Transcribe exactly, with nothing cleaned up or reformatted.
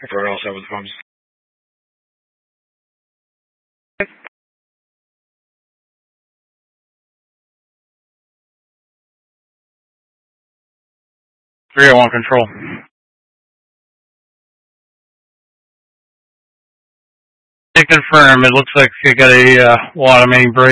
Everyone else over the phones. three oh one control. To confirm, it looks like you got a uh, water main break.